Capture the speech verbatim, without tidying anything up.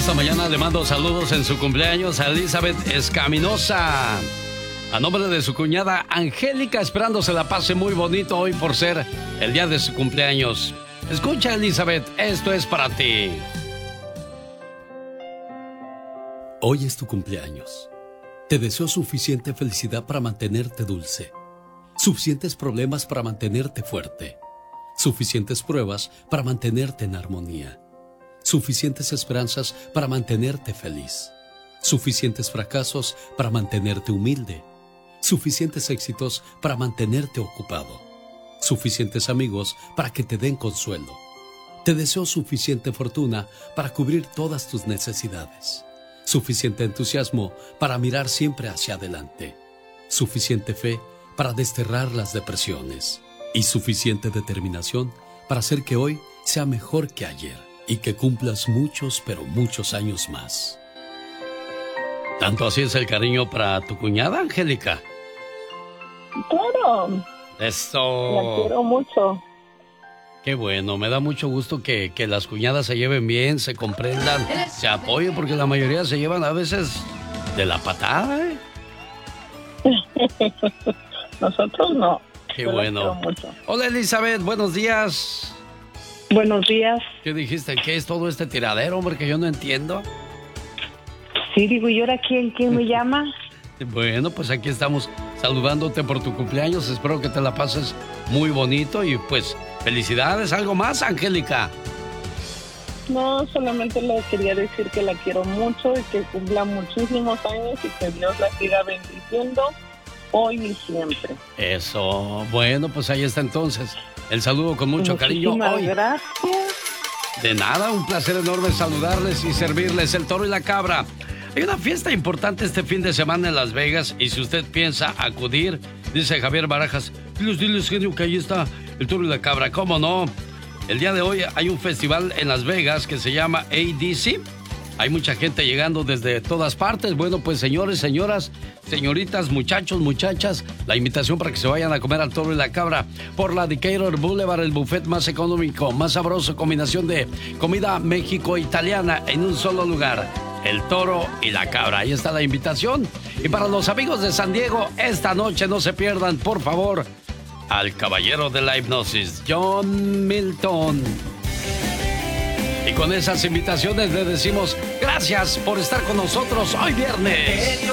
esta mañana le mando saludos en su cumpleaños a Elizabeth Escaminosa. A nombre de su cuñada Angélica, esperando se la pase muy bonito hoy por ser el día de su cumpleaños. Escucha, Elizabeth, esto es para ti. Hoy es tu cumpleaños. Te deseo suficiente felicidad para mantenerte dulce, suficientes problemas para mantenerte fuerte, suficientes pruebas para mantenerte en armonía, suficientes esperanzas para mantenerte feliz, suficientes fracasos para mantenerte humilde, suficientes éxitos para mantenerte ocupado, suficientes amigos para que te den consuelo. Te deseo suficiente fortuna para cubrir todas tus necesidades, suficiente entusiasmo para mirar siempre hacia adelante, suficiente fe para desterrar las depresiones y suficiente determinación para hacer que hoy sea mejor que ayer y que cumplas muchos, pero muchos años más. ¿Tanto así es el cariño para tu cuñada, Angélica? Claro. Eso. La quiero mucho. Qué bueno, me da mucho gusto que, que las cuñadas se lleven bien, se comprendan, se apoyen, porque la mayoría se llevan a veces de la patada, ¿eh? Nosotros no. Qué Yo bueno. Hola, Elizabeth, buenos días. Buenos días. ¿Qué dijiste? ¿Qué es todo este tiradero, hombre, que yo no entiendo? Sí, digo, ¿y ahora quién, quién me llama? Bueno, pues aquí estamos saludándote por tu cumpleaños. Espero que te la pases muy bonito y pues felicidades. ¿Algo más, Angélica? No, solamente le quería decir que la quiero mucho y que cumpla muchísimos años y que Dios la siga bendiciendo hoy y siempre. Eso. Bueno, pues ahí está entonces. El saludo con mucho cariño hoy. Gracias. De nada, un placer enorme saludarles y servirles. El Toro y la Cabra. Hay una fiesta importante este fin de semana en Las Vegas y si usted piensa acudir, dice Javier Barajas, diles, diles, genio, que ahí está el Toro y la Cabra. ¿Cómo no? El día de hoy hay un festival en Las Vegas que se llama A D C. Hay mucha gente llegando desde todas partes. Bueno, pues señores, señoras, señoritas, muchachos, muchachas, la invitación para que se vayan a comer al Toro y la Cabra por la Decatur Boulevard, el buffet más económico, más sabroso, combinación de comida México-italiana en un solo lugar. El Toro y la Cabra. Ahí está la invitación. Y para los amigos de San Diego, esta noche no se pierdan, por favor, al caballero de la hipnosis, John Milton. Y con esas invitaciones le decimos gracias por estar con nosotros hoy viernes.